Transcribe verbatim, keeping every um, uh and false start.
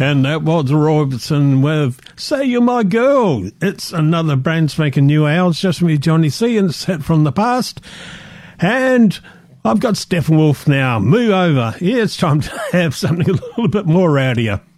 And that was Robertson with Say You're My Girl. It's another brand spanking new hour. It's just me, Johnny C, and it's hit from the past. And I've got Steppenwolf now. Move over. Yeah, it's time to have something a little bit more rowdier.